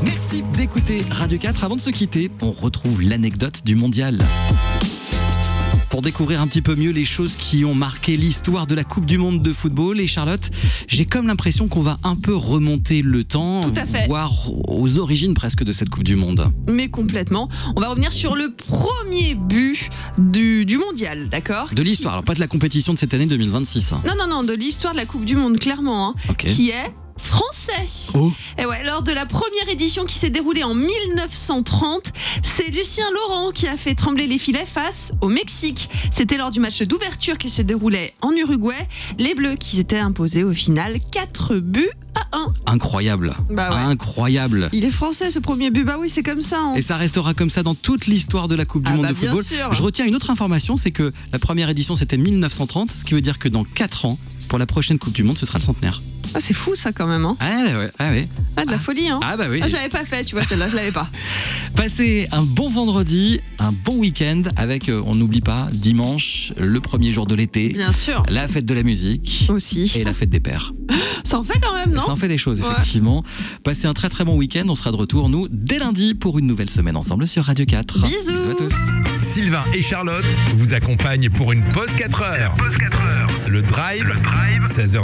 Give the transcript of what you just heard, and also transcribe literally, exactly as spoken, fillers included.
Merci d'écouter Radio quatre. Avant de se quitter, on retrouve l'anecdote du mondial. Pour découvrir un petit peu mieux les choses qui ont marqué l'histoire de la Coupe du Monde de football. Et Charlotte, j'ai comme l'impression qu'on va un peu remonter le temps, Tout à fait. voire aux origines presque de cette Coupe du Monde. Mais complètement. On va revenir sur le premier but du, du mondial, d'accord ? De l'histoire, alors pas de la compétition de cette année deux mille vingt-six. Hein. Non, non, non, de l'histoire de la Coupe du Monde, clairement. Hein, Ok. Qui est français. Oh. Et ouais, lors de la première édition qui s'est déroulée en mille neuf cent trente, c'est Lucien Laurent qui a fait trembler les filets face au Mexique. C'était lors du match d'ouverture qui s'est déroulé en Uruguay. Les Bleus qui s'étaient imposés au final quatre buts à un. Incroyable. Bah ouais. Incroyable. Il est français ce premier but, bah oui, c'est comme ça. Hein. Et ça restera comme ça dans toute l'histoire de la Coupe du Ah Monde bah de bien football. sûr. Je retiens une autre information, c'est que la première édition c'était mille neuf cent trente, ce qui veut dire que dans quatre ans, pour la prochaine Coupe du Monde, ce sera le centenaire. Ah, c'est fou ça quand même. Hein. Ah ouais, ah ouais. Ah, de la folie. Hein. Ah bah oui. Ah, j'avais pas fait, tu vois, celle-là, je l'avais pas. Passez un bon vendredi, un bon week-end avec, euh, on n'oublie pas, dimanche, le premier jour de l'été, Bien sûr. la fête de la musique Aussi. et la fête des pères. Ça en fait quand même, non ? Ça en fait des choses, Ouais. effectivement. Passez un très très bon week-end. On sera de retour, nous, dès lundi pour une nouvelle semaine ensemble sur Radio quatre. Bisous. Bisous à tous. Sylvain et Charlotte vous accompagnent pour une pause quatre heures. Le Drive, seize heures